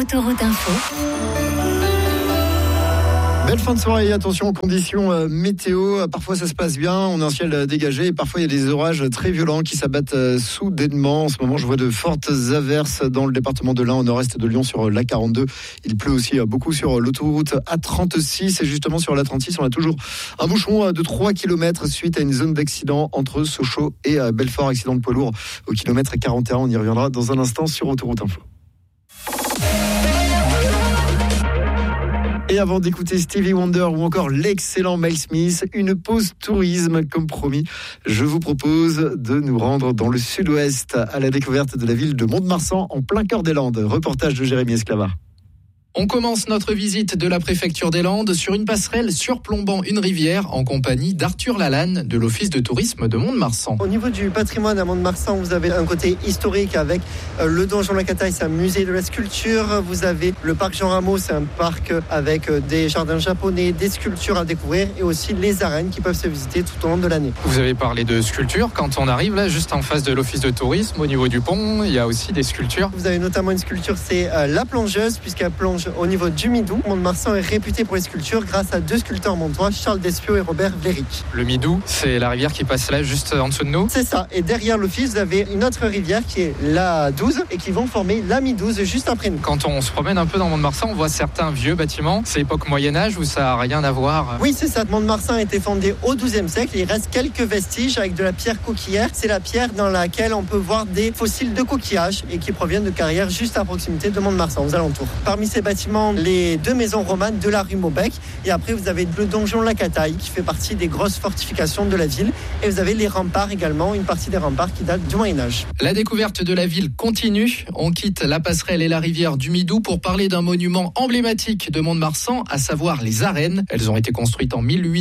Autoroute Info. Belle fin de soirée, attention aux conditions météo. Parfois ça se passe bien, on a un ciel dégagé et parfois il y a des orages très violents qui s'abattent soudainement. En ce moment je vois de fortes averses dans le département de l'Ain, au nord-est de Lyon sur l'A42. Il pleut aussi beaucoup sur l'autoroute A36 et justement sur l'A36 on a toujours un bouchon de 3 km suite à une zone d'accident entre Sochaux et Belfort, accident de poids lourd au kilomètre 41. On y reviendra dans un instant sur Autoroute Info. Et avant d'écouter Stevie Wonder ou encore l'excellent Miles Smith, une pause tourisme comme promis. Je vous propose de nous rendre dans le sud-ouest à la découverte de la ville de Mont-de-Marsan en plein cœur des Landes. Reportage de Jérémy Esclava. On commence notre visite de la préfecture des Landes sur une passerelle surplombant une rivière en compagnie d'Arthur Lalanne de l'Office de tourisme de Mont-de-Marsan. Au niveau du patrimoine à Mont-de-Marsan, vous avez un côté historique avec le donjon La Cataille, c'est un musée de la sculpture. Vous avez le parc Jean Rameau, c'est un parc avec des jardins japonais, des sculptures à découvrir et aussi les arènes qui peuvent se visiter tout au long de l'année. Vous avez parlé de sculptures. Quand on arrive là, juste en face de l'Office de tourisme, au niveau du pont, il y a aussi des sculptures. Vous avez notamment une sculpture, c'est la plongeuse, puisqu'elle plonge au niveau du Midou. Mont-de-Marsan est réputé pour les sculptures grâce à deux sculpteurs montois, Charles Despiaux et Robert Vléric. Le Midou, c'est la rivière qui passe là juste en dessous de nous. C'est ça. Et derrière l'office, vous avez une autre rivière qui est la 12 et qui vont former la Mi-12 juste après nous. Quand on se promène un peu dans Mont-de-Marsan, on voit certains vieux bâtiments. C'est époque Moyen-Âge ou ça n'a rien à voir? Oui, c'est ça. Mont-de-Marsan a été fondé au XIIe siècle. Il reste quelques vestiges avec de la pierre coquillère. C'est la pierre dans laquelle on peut voir des fossiles de coquillages et qui proviennent de carrières juste à proximité de Mont-de-Marsan, aux alentours. Parmi ces bâtiments, les deux maisons romanes de la rue Maubec. Et après, vous avez le donjon La Cataille qui fait partie des grosses fortifications de la ville. Et vous avez les remparts également, une partie des remparts qui datent du Moyen-Âge. La découverte de la ville continue. On quitte la passerelle et la rivière du Midou pour parler d'un monument emblématique de Mont-de-Marsan, à savoir les arènes. Elles ont été construites en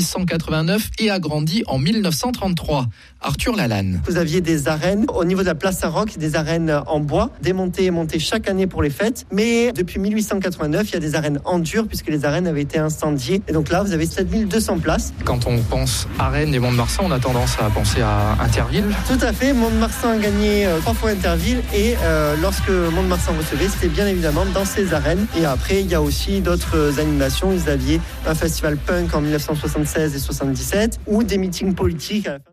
1889 et agrandies en 1933. Arthur Lalanne. Vous aviez des arènes au niveau de la place Saint-Roch, des arènes en bois, démontées et montées chaque année pour les fêtes. Mais depuis 1889, il y a des arènes en dur puisque les arènes avaient été incendiées. Et donc là, vous avez 7200 places. Quand on pense arènes et Mont-de-Marsan, on a tendance à penser à Interville. Tout à fait. Mont-de-Marsan a gagné 3 fois Interville. Et lorsque Mont-de-Marsan recevait, c'était bien évidemment dans ces arènes. Et après, il y a aussi d'autres animations. Vous aviez un festival punk en 1976 et 77 ou des meetings politiques à la fin.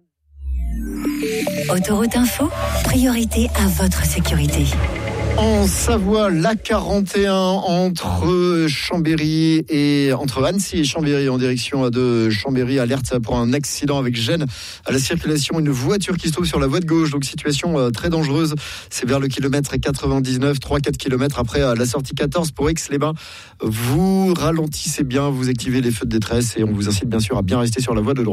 Autoroute Info, priorité à votre sécurité. En Savoie, l'A41 entre Chambéry et entre Annecy et Chambéry en direction de Chambéry, alerte pour un accident avec gêne à la circulation. Une voiture qui se trouve sur la voie de gauche, donc situation très dangereuse. C'est vers le kilomètre 99, 3-4 km après la sortie 14 pour Aix-les-Bains. Vous ralentissez bien, vous activez les feux de détresse et on vous incite bien sûr à bien rester sur la voie de droite.